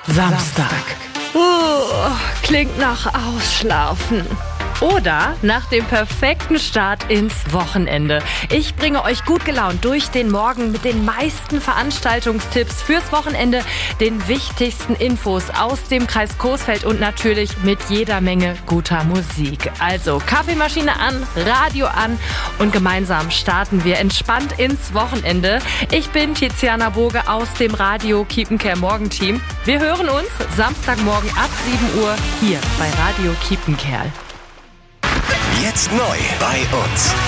Samstag. Klingt nach Ausschlafen. Oder nach dem perfekten Start ins Wochenende. Ich bringe euch gut gelaunt durch den Morgen mit den meisten Veranstaltungstipps fürs Wochenende, den wichtigsten Infos aus dem Kreis Coesfeld und natürlich mit jeder Menge guter Musik. Also Kaffeemaschine an, Radio an und gemeinsam starten wir entspannt ins Wochenende. Ich bin Tiziana Boge aus dem Radio Kiepenkerl Morgenteam. Wir hören uns Samstagmorgen ab 7 Uhr hier bei Radio Kiepenkerl. Jetzt neu bei uns.